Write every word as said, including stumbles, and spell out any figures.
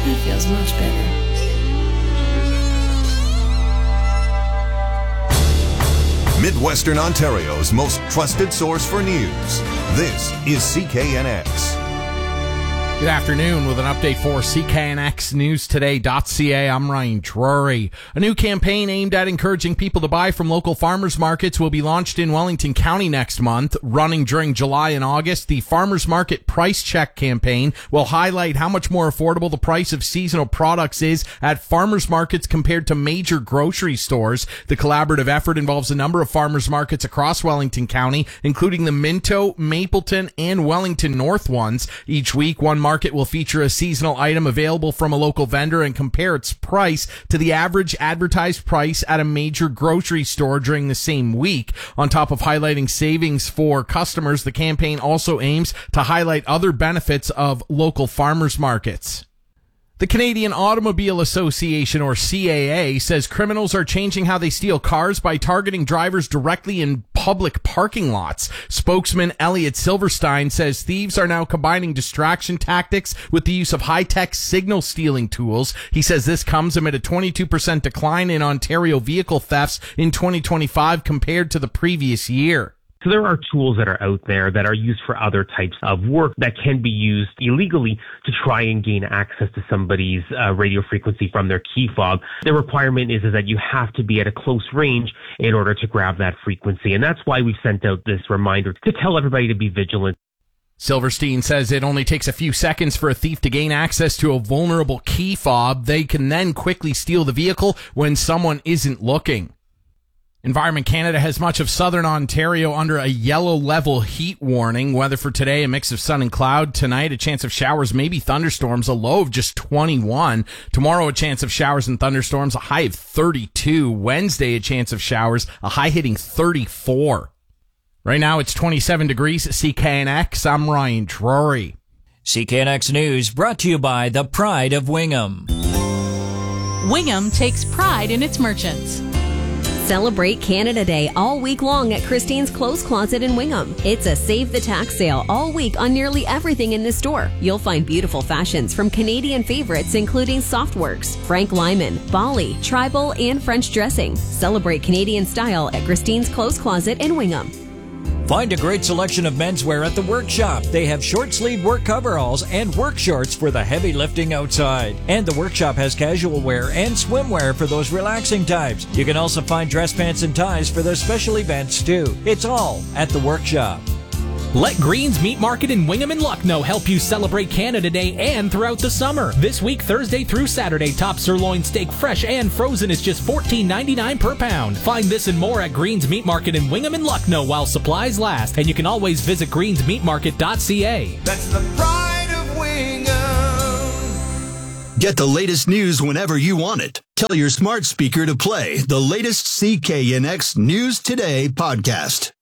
That feels much better. Midwestern Ontario's most trusted source for news. This is C K N X. Good afternoon with an update for C K N X News Today dot C A. I'm Ryan Drury. A new campaign aimed at encouraging people to buy from local farmers markets will be launched in Wellington County next month. Running during July and August, the Farmers Market Price Check campaign will highlight how much more affordable the price of seasonal products is at farmers markets compared to major grocery stores. The collaborative effort involves a number of farmers markets across Wellington County, including the Minto, Mapleton, and Wellington North ones. Each week, one market will feature a seasonal item available from a local vendor and compare its price to the average advertised price at a major grocery store during the same week. On top of highlighting savings for customers, the campaign also aims to highlight other benefits of local farmers markets. The Canadian Automobile Association, or C A A, says criminals are changing how they steal cars by targeting drivers directly in public parking lots. Spokesman Elliot Silverstein says thieves are now combining distraction tactics with the use of high-tech signal stealing tools. He says this comes amid a twenty-two percent decline in Ontario vehicle thefts in twenty twenty-five compared to the previous year. So there are tools that are out there that are used for other types of work that can be used illegally to try and gain access to somebody's uh, radio frequency from their key fob. The requirement is, is that you have to be at a close range in order to grab that frequency. And that's why we've sent out this reminder to tell everybody to be vigilant. Silverstein says it only takes a few seconds for a thief to gain access to a vulnerable key fob. They can then quickly steal the vehicle when someone isn't looking. Environment Canada has much of southern Ontario under a yellow level heat warning. Weather for today, a mix of sun and cloud. Tonight, a chance of showers, maybe thunderstorms, a low of just twenty-one. Tomorrow, a chance of showers and thunderstorms, a high of thirty-two. Wednesday, a chance of showers, a high hitting thirty-four. Right now, it's twenty-seven degrees at C K N X. I'm Ryan Drury. C K N X News brought to you by the Pride of Wingham. Wingham takes pride in its merchants. Celebrate Canada Day all week long at Christine's Clothes Closet in Wingham. It's a save the tax sale all week on nearly everything in the store. You'll find beautiful fashions from Canadian favorites including Softworks, Frank Lyman, Bali, Tribal, and French dressing. Celebrate Canadian style at Christine's Clothes Closet in Wingham. Find a great selection of menswear at the Workshop. They have short-sleeved work coveralls and work shorts for the heavy lifting outside. And the Workshop has casual wear and swimwear for those relaxing types. You can also find dress pants and ties for those special events too. It's all at the Workshop. Let Green's Meat Market in Wingham and Lucknow help you celebrate Canada Day and throughout the summer. This week, Thursday through Saturday, top sirloin steak fresh and frozen is just fourteen ninety-nine per pound. Find this and more at Green's Meat Market in Wingham and Lucknow while supplies last. And you can always visit greens meat market dot c a. That's the pride of Wingham. Get the latest news whenever you want it. Tell your smart speaker to play the latest C K N X News Today podcast.